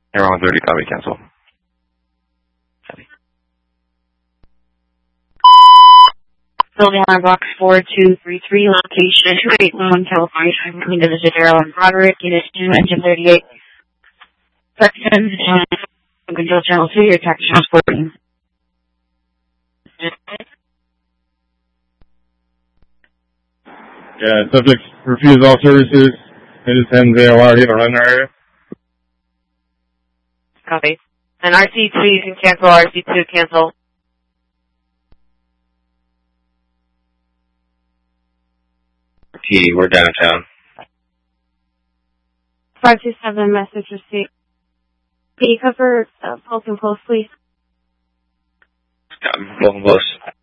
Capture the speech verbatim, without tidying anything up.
Air one thirty, copy, cancel. Copy. Building on box four two three three, location two eight one, California. I'm coming to visit Airline Broderick, Unit two, Engine thirty-eight. Section, and control channel two, your taxi transporting. Yeah, subject refused all services. It is ten Z O R, you have a run area. Copy. And R C two, you can cancel. R C two, cancel. T, we're downtown. five two seven, message received. Can you cover uh, Pulse and Pulse, please? Copy, Pulse and Pulse.